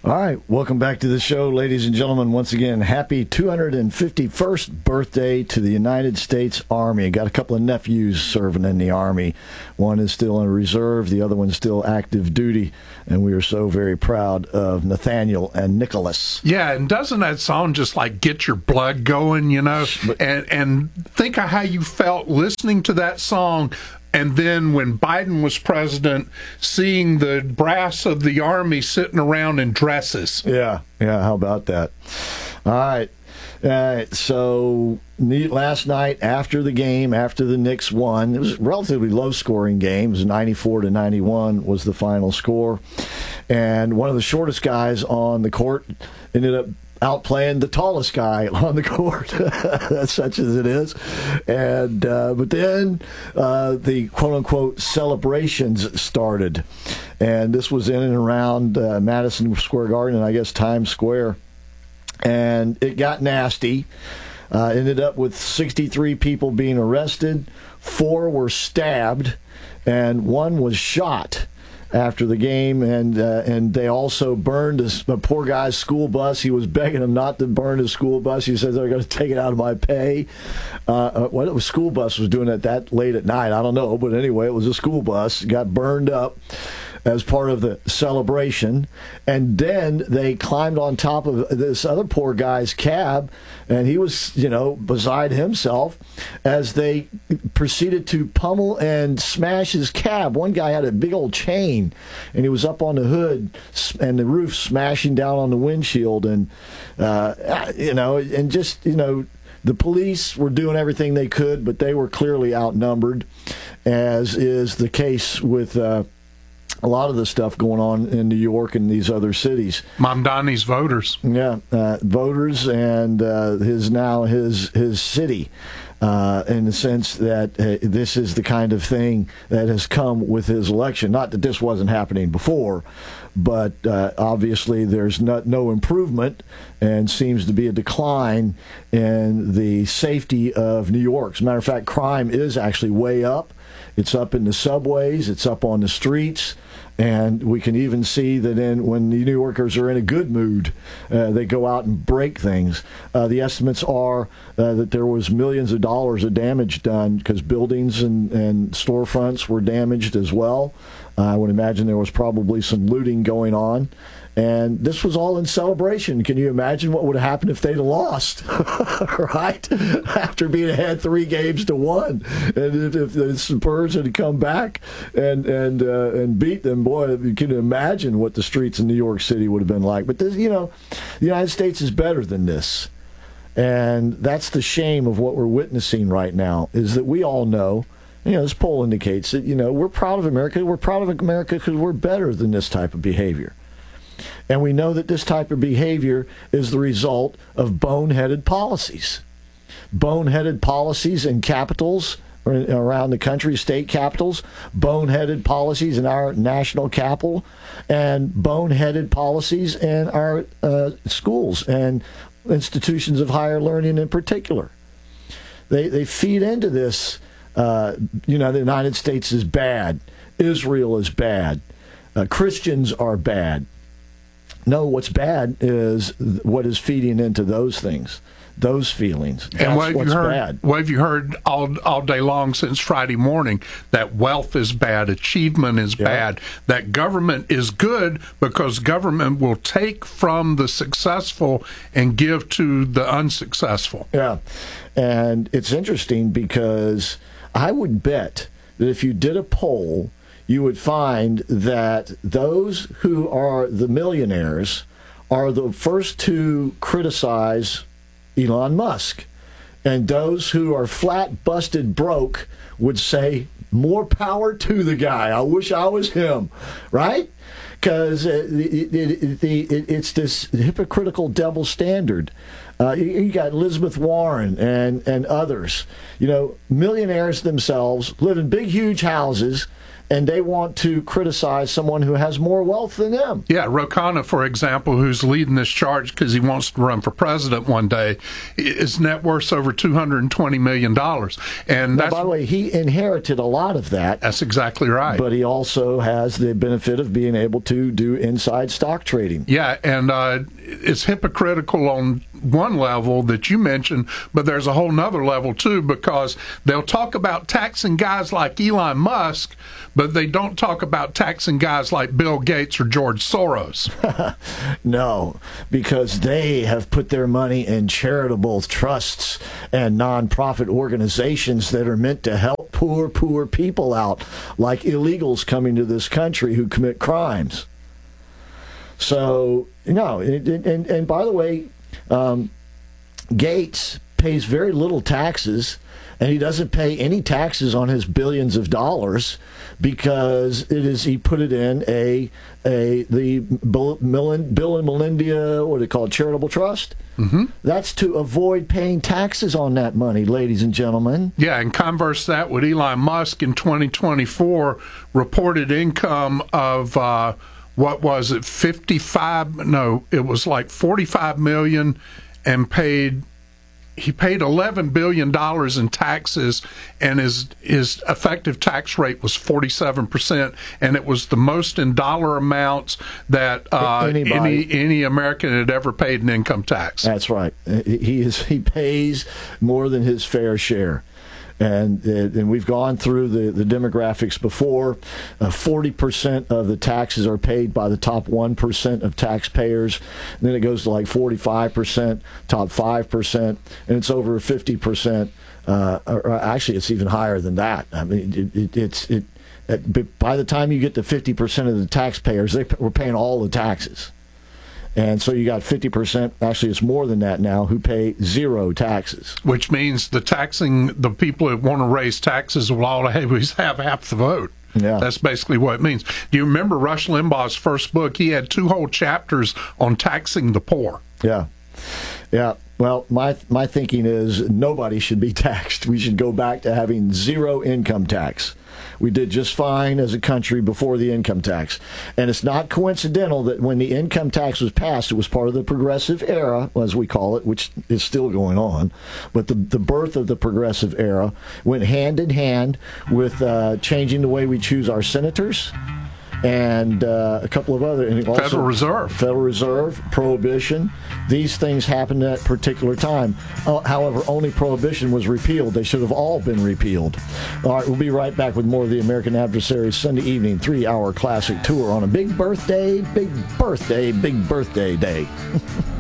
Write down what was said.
All right, welcome back to the show, ladies and gentlemen. Once again, happy 251st birthday to the United States Army. I got a couple of nephews serving in the Army. One is still in reserve, the other one's still active duty, and we are so very proud of Nathaniel and Nicholas. Yeah, and doesn't that song just like get your blood going, you know? And think of how you felt listening to that song. And then when Biden was president, seeing the brass of the Army sitting around in dresses. Yeah, how about that? All right. So last night after the game, after the Knicks won, it was a relatively low-scoring game. It was 94-91 was the final score. And one of the shortest guys on the court ended up outplaying the tallest guy on the court, such as it is. And but then the quote-unquote celebrations started. And this was in and around Madison Square Garden and I guess Times Square. And it got nasty. Ended up with 63 people being arrested. 4 were stabbed, and 1 was shot after the game, and they also burned a poor guy's school bus. He was begging them not to burn his school bus. He says they're going to take it out of my pay. What the school bus was doing it that late at night, I don't know, but anyway, it was a school bus. It got burned up as part of the celebration, and then they climbed on top of this other poor guy's cab, and he was, beside himself as they proceeded to pummel and smash his cab. One guy had a big old chain, and he was up on the hood and the roof smashing down on the windshield, and the police were doing everything they could, but they were clearly outnumbered, as is the case with a lot of the stuff going on in New York and these other cities. Mamdani's voters. Yeah, voters and his city, in the sense that this is the kind of thing that has come with his election. Not that this wasn't happening before, but obviously there's no improvement and seems to be a decline in the safety of New York. As a matter of fact, crime is actually way up. It's up in the subways. It's up on the streets. And we can even see that when the New Yorkers are in a good mood, they go out and break things. The estimates are that there was millions of dollars of damage done because buildings and storefronts were damaged as well. I would imagine there was probably some looting going on. And this was all in celebration. Can you imagine what would have happened if they'd lost, right? After being ahead 3-1. And if the Spurs had come back and beat them, boy, you can imagine what the streets in New York City would have been like. But, the United States is better than this. And that's the shame of what we're witnessing right now, is that we all know, this poll indicates that, we're proud of America. We're proud of America because we're better than this type of behavior. And we know that this type of behavior is the result of boneheaded policies. Boneheaded policies in capitals around the country, state capitals, boneheaded policies in our national capital, and boneheaded policies in our schools and institutions of higher learning in particular. They feed into this, the United States is bad, Israel is bad, Christians are bad. No, what's bad is what is feeding into those things, those feelings. That's and what have you heard all day long since Friday morning? That wealth is bad, achievement is bad, that government is good because government will take from the successful and give to the unsuccessful. Yeah, and it's interesting because I would bet that if you did a poll, you would find that those who are the millionaires are the first to criticize Elon Musk. And those who are flat, busted, broke would say, more power to the guy. I wish I was him, right? Because it's this hypocritical double standard. You got Elizabeth Warren and others. Millionaires themselves live in big, huge houses. and they want to criticize someone who has more wealth than them. Yeah, Ro Khanna, for example, who's leading this charge because he wants to run for president one day, his net worth's over $220 million. And now, by the way, he inherited a lot of that. That's exactly right. But he also has the benefit of being able to do inside stock trading. Yeah, and it's hypocritical on one level that you mentioned, but there's a whole nother level too, because they'll talk about taxing guys like Elon Musk, but they don't talk about taxing guys like Bill Gates or George Soros. No, because they have put their money in charitable trusts and nonprofit organizations that are meant to help poor people out, like illegals coming to this country who commit crimes. So, no, and by the way, Gates pays very little taxes, and he doesn't pay any taxes on his billions of dollars because he put it in the Bill and Melinda, what do they call it, charitable trust. Mm-hmm. That's to avoid paying taxes on that money, ladies and gentlemen. Yeah, and converse that with Elon Musk in 2024 reported income of what was it, 55? No, it was like 45 million, and he paid $11 billion in taxes, and his effective tax rate was 47%, and it was the most in dollar amounts that any American had ever paid in income tax. That's right. He pays more than his fair share. And we've gone through the demographics before. 40% of the taxes are paid by the top 1% of taxpayers. And then it goes to like 45%, top 5%, and it's over 50%. Or actually, it's even higher than that. I mean, by the time you get to 50% of the taxpayers, we're paying all the taxes. And so you got 50%, actually it's more than that now, who pay zero taxes. Which means the people that want to raise taxes will always have half the vote. Yeah. That's basically what it means. Do you remember Rush Limbaugh's first book? He had 2 whole chapters on taxing the poor. Yeah. Yeah. Well, my thinking is nobody should be taxed. We should go back to having zero income tax. We did just fine as a country before the income tax. And it's not coincidental that when the income tax was passed, it was part of the progressive era, as we call it, which is still going on. But the birth of the progressive era went hand in hand with changing the way we choose our senators and a couple of other. And also Federal Reserve, Prohibition. These things happened at that particular time. However, only Prohibition was repealed. They should have all been repealed. All right, we'll be right back with more of the American Adversaries Sunday evening 3-hour classic tour on a big birthday day.